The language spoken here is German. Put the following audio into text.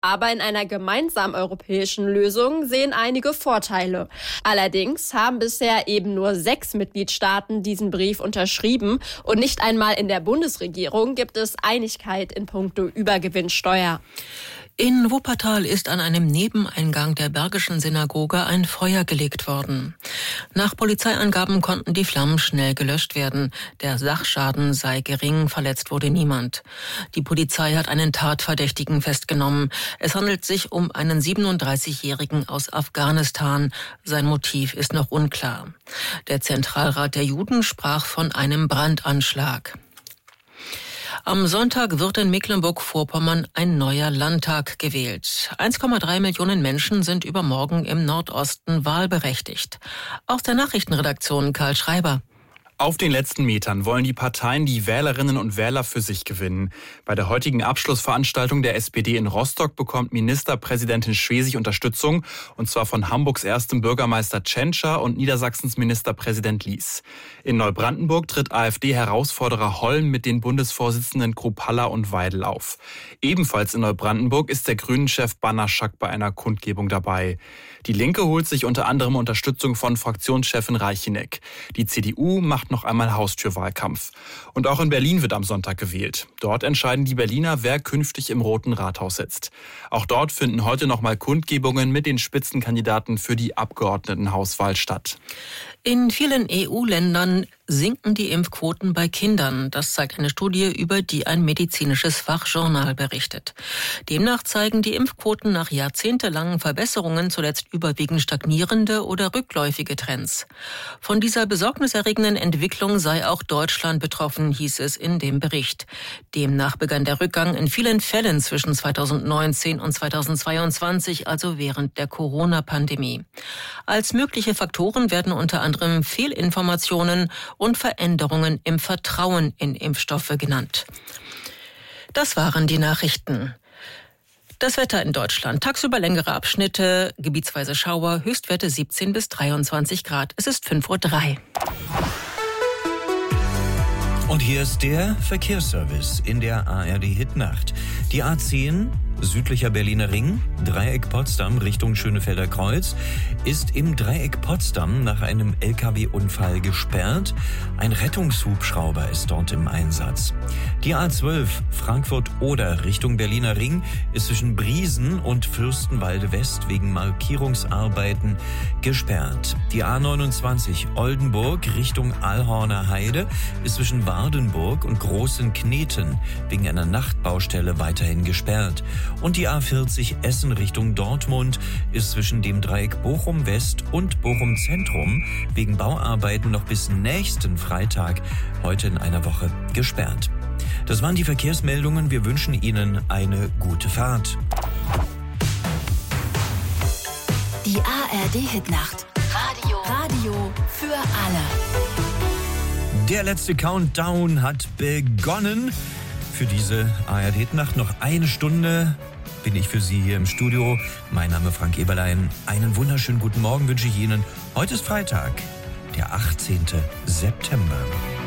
Aber in einer gemeinsamen europäischen Lösung sehen einige Vorteile. Allerdings haben bisher eben nur 6 Mitgliedstaaten diesen Brief unterschrieben und nicht einmal in der Bundesregierung gibt es Einigkeit in puncto Übergewinnsteuer. In Wuppertal ist an einem Nebeneingang der Bergischen Synagoge ein Feuer gelegt worden. Nach Polizeiangaben konnten die Flammen schnell gelöscht werden. Der Sachschaden sei gering, verletzt wurde niemand. Die Polizei hat einen Tatverdächtigen festgenommen. Es handelt sich um einen 37-Jährigen aus Afghanistan. Sein Motiv ist noch unklar. Der Zentralrat der Juden sprach von einem Brandanschlag. Am Sonntag wird in Mecklenburg-Vorpommern ein neuer Landtag gewählt. 1,3 Millionen Menschen sind übermorgen im Nordosten wahlberechtigt. Aus der Nachrichtenredaktion Karl Schreiber. Auf den letzten Metern wollen die Parteien die Wählerinnen und Wähler für sich gewinnen. Bei der heutigen Abschlussveranstaltung der SPD in Rostock bekommt Ministerpräsidentin Schwesig Unterstützung, und zwar von Hamburgs erstem Bürgermeister Tschentscher und Niedersachsens Ministerpräsident Lies. In Neubrandenburg tritt AfD-Herausforderer Holm mit den Bundesvorsitzenden Kruppalla und Weidel auf. Ebenfalls in Neubrandenburg ist der Grünen-Chef Banaschak bei einer Kundgebung dabei. Die Linke holt sich unter anderem Unterstützung von Fraktionschefin Reicheneck. Die CDU macht noch einmal Haustürwahlkampf. Und auch in Berlin wird am Sonntag gewählt. Dort entscheiden die Berliner, wer künftig im Roten Rathaus sitzt. Auch dort finden heute noch mal Kundgebungen mit den Spitzenkandidaten für die Abgeordnetenhauswahl statt. In vielen EU-Ländern sinken die Impfquoten bei Kindern. Das zeigt eine Studie, über die ein medizinisches Fachjournal berichtet. Demnach zeigen die Impfquoten nach jahrzehntelangen Verbesserungen zuletzt überwiegend stagnierende oder rückläufige Trends. Von dieser besorgniserregenden Entwicklung sei auch Deutschland betroffen, hieß es in dem Bericht. Demnach begann der Rückgang in vielen Fällen zwischen 2019 und 2022, also während der Corona-Pandemie. Als mögliche Faktoren werden unter anderem Fehlinformationen und Veränderungen im Vertrauen in Impfstoffe genannt. Das waren die Nachrichten. Das Wetter in Deutschland. Tagsüber längere Abschnitte, gebietsweise Schauer, Höchstwerte 17 bis 23 Grad. Es ist 5:03 Uhr. Und hier ist der Verkehrsservice in der ARD-Hitnacht. Die A10, südlicher Berliner Ring, Dreieck Potsdam Richtung Schönefelder Kreuz, ist im Dreieck Potsdam nach einem LKW-Unfall gesperrt. Ein Rettungshubschrauber ist dort im Einsatz. Die A12 Frankfurt-Oder Richtung Berliner Ring ist zwischen Briesen und Fürstenwalde West wegen Markierungsarbeiten gesperrt. Die A29 Oldenburg Richtung Alhorner Heide ist zwischen Wardenburg und Großenkneten wegen einer Nachtbaustelle weiterhin gesperrt. Und die A40 Essen Richtung Dortmund ist zwischen dem Dreieck Bochum West und Bochum Zentrum wegen Bauarbeiten noch bis nächsten Freitag, heute in einer Woche, gesperrt. Das waren die Verkehrsmeldungen. Wir wünschen Ihnen eine gute Fahrt. Die ARD-Hitnacht. Radio für alle. Der letzte Countdown hat begonnen. Für diese ARD-Nacht noch eine Stunde bin ich für Sie hier im Studio. Mein Name ist Frank Eberlein. Einen wunderschönen guten Morgen wünsche ich Ihnen. Heute ist Freitag, der 18. September.